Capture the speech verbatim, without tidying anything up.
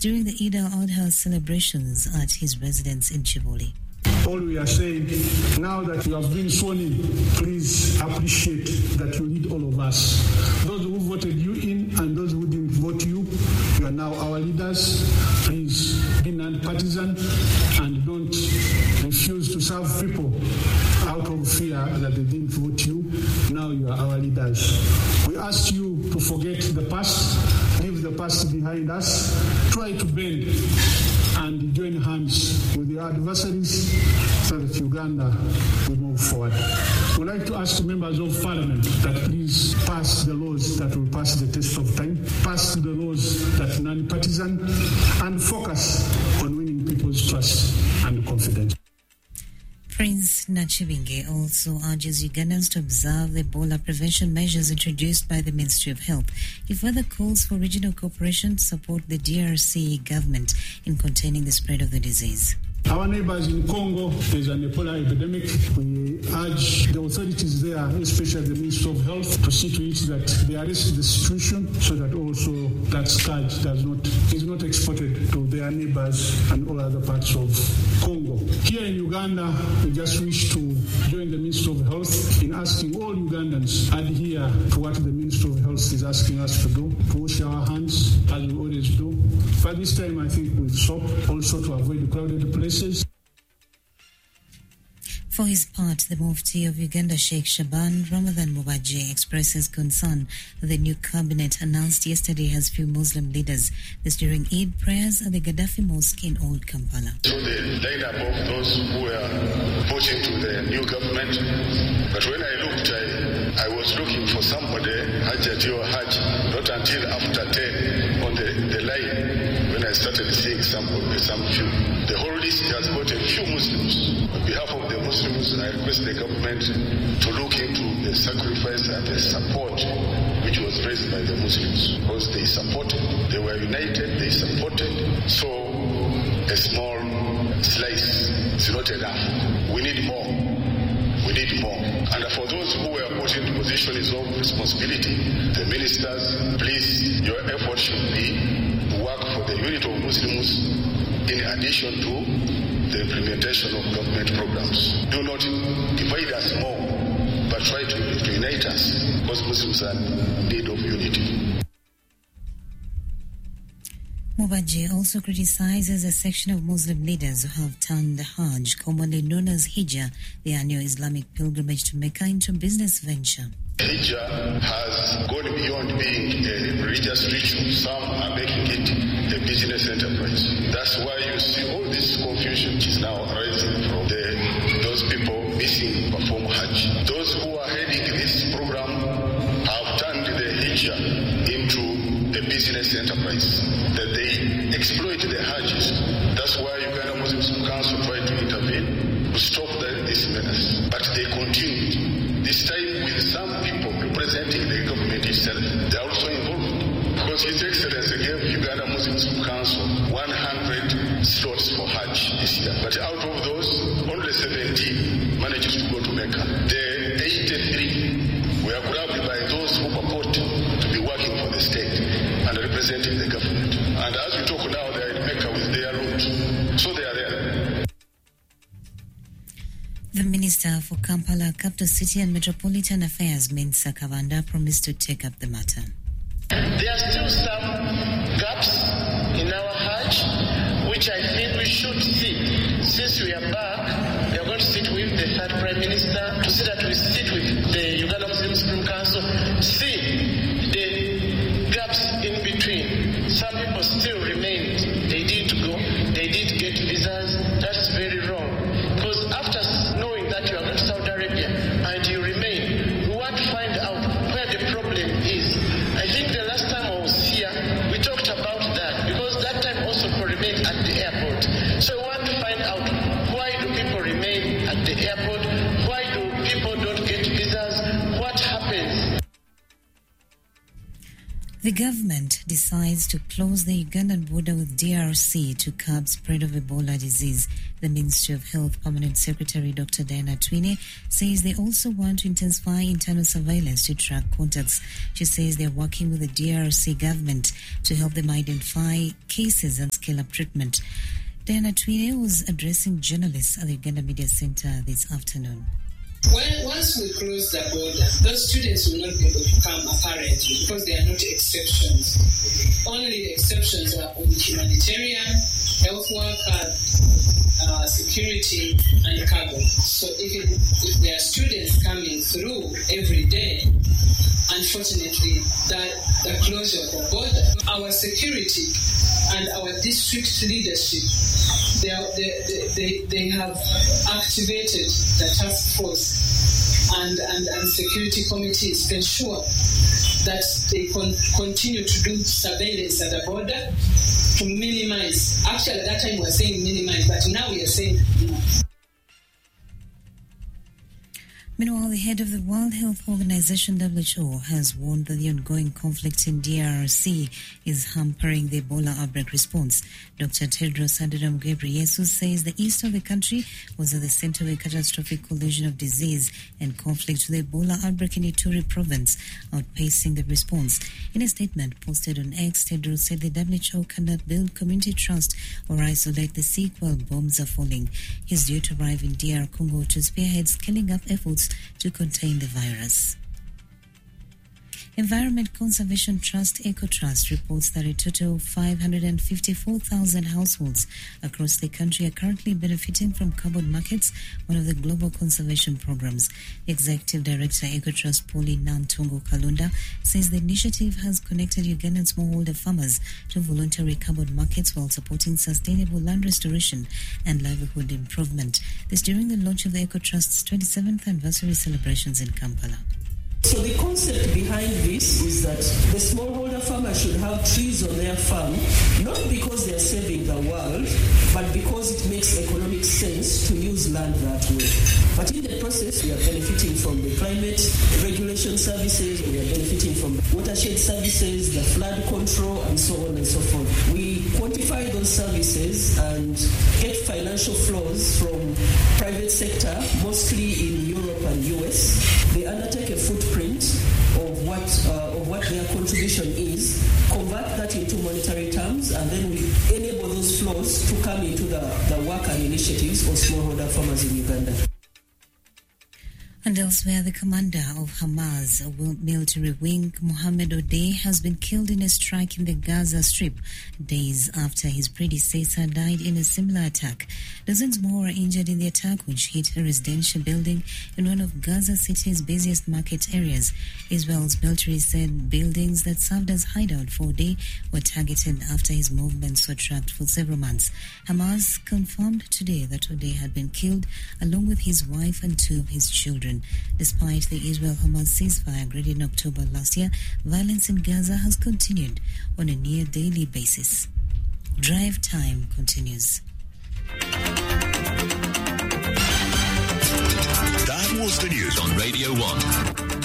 during the Eid al-Adha celebrations at his residence in Chivoli. All we are saying, now that you have been sworn in, please appreciate that you need all of us. Those who voted you in and those who didn't vote you, you are now our leaders. Please be non-partisan and don't refuse to serve people out of fear that they didn't vote you. Now you are our leaders. We ask you to forget the past, leave the past behind us, try to bend and join hands with your adversaries so that Uganda will move forward. We'd like to ask members of parliament that please pass the laws that will pass the test of time, pass the laws that are non-partisan, and focus on winning people's trust and confidence. Prince Nachibinge also urges Ugandans to observe the Ebola prevention measures introduced by the Ministry of Health. He further calls for regional cooperation to support the D R C government in containing the spread of the disease. Our neighbors in Congo, there's an Ebola epidemic. We urge the authorities there, especially the Ministry of Health, to see to it that they arrest the situation so that also that scourge does not is not exported to their neighbors and all other parts of Congo. Here in Uganda, we just wish to join the Ministry of Health in asking all Ugandans adhere to what the Ministry of Health is asking us to do, to wash our hands as we always do. But this time, I think with soap, also to avoid crowded places. For his part, the Mufti of Uganda, Sheikh Shaban Ramadan Mubaje, expresses concern that the new cabinet announced yesterday has few Muslim leaders. This during Eid prayers at the Gaddafi Mosque in Old Kampala. So the lineup of those who were put into the new government, but when I looked, I, I was looking for somebody, Hajjati or Hajj, not until after ten on the, the line, when I started seeing some, some few. The whole list has got a few Muslims. On behalf of the Muslims, I request the government to look into the sacrifice and the support which was raised by the Muslims, because they supported, they were united, they supported. So a small slice is not enough. We need more. We need more. And for those who were put into positions of responsibility, the ministers, please, your effort should be to work for the unity of Muslims in addition to the implementation of government programs. Do not divide us more, but try to, to unite us, because Muslims are in need of unity. Mubaje also criticizes a section of Muslim leaders who have turned the Hajj, commonly known as Hijjah, the annual Islamic pilgrimage to Mecca, into a business venture. Hijjah has gone beyond being a religious ritual. Some are making it a business enterprise. That's why you see all this confusion is now arising from the, those people missing perform Hajj. Those who are heading this program have turned the Hijjah into a business enterprise, that they exploit the Hajjis. That's why Uganda Muslim Council tried to intervene to stop the, this menace. But they continued. This time with some people representing the government itself. They are also involved. Because His Excellency gave Uganda Muslim Council one hundred slots for Hajj this year. But out of those, only seventeen managed to go to Mecca. The eighty-three were grabbed by those who purport to be working for the state and representing the government. And as we talk now, they are in Mecca with their route. So they are there. The Minister for Kampala, Capital City and Metropolitan Affairs, Mensa Kavanda, promised to take up the matter. There are still some gaps in our Hajj, which I think we should see. Since we are back, we are going to sit with the third Prime Minister, to see that we sit with the Uganda Muslim Supreme Council, see the gaps in between. Some people still remain. They did go, they did get visas. That's very wrong. Because after knowing that you are going to Saudi Arabia and you remain, we want to find out where the problem is. I think the last time I was here, we talked about that, because that time also people remained at the airport. So we want to find out, why do people remain at the airport? Why do people don't get visas? What happens? The government decides to close the Ugandan border with D R C to curb spread of Ebola disease. The Ministry of Health Permanent Secretary Doctor Diana Twine says they also want to intensify internal surveillance to track contacts. She says they're working with the D R C government to help them identify cases and scale up treatment. Diana Twine was addressing journalists at the Uganda Media Center this afternoon. When, once we close the border, those students will not be able to come apparently because they are not exceptions. Only the exceptions are on humanitarian, health worker, uh, security, and cargo. So if, it, if there are students coming through every day, unfortunately, that the closure of the border, our security and our district leadership, They, are, they, they, they have activated the task force and, and, and security committees to ensure that they con- continue to do surveillance at the border to minimize. Actually, at that time we were saying minimize, but now we are saying minimize. Meanwhile, the head of the World Health Organization, W H O, has warned that the ongoing conflict in D R C is hampering the Ebola outbreak response. Doctor Tedros Adhanom Ghebreyesus says the east of the country was at the center of a catastrophic collision of disease and conflict with the Ebola outbreak in Ituri province, outpacing the response. In a statement posted on X, Tedros said the W H O cannot build community trust or isolate the sick while bombs are falling. He's due to arrive in D R Congo to spearhead scaling up efforts to contain the virus. Environment Conservation Trust EcoTrust reports that a total of five hundred fifty-four thousand households across the country are currently benefiting from carbon markets, one of the global conservation programs. Executive Director EcoTrust Pauline Nantongo Kalunda says the initiative has connected Ugandan smallholder farmers to voluntary carbon markets while supporting sustainable land restoration and livelihood improvement. This during the launch of the EcoTrust's twenty-seventh anniversary celebrations in Kampala. So the concept behind this is that the smallholder farmer should have trees on their farm, not because they are saving the world, but because it makes economic sense to use land that way. But in the process, we are benefiting from the climate regulation services, we are benefiting from watershed services, the flood control, and so on and so forth. We quantify those services and get financial flows from private sector, mostly in Europe and U S. They undertake a footprint of what uh, of what their contribution is, convert that into monetary terms, and then we enable those flows to come into the, the work and initiatives of smallholder farmers in Uganda. And elsewhere, the commander of Hamas, military wing, Mohammed Odeh, has been killed in a strike in the Gaza Strip, days after his predecessor died in a similar attack. Dozens more are injured in the attack, which hit a residential building in one of Gaza City's busiest market areas. Israel's military said buildings that served as hideout for Odeh were targeted after his movements were tracked for several months. Hamas confirmed today that Odeh had been killed along with his wife and two of his children. Despite the Israel-Hamas ceasefire agreed in October last year, violence in Gaza has continued on a near-daily basis. Drive Time continues. That was the news on Radio one.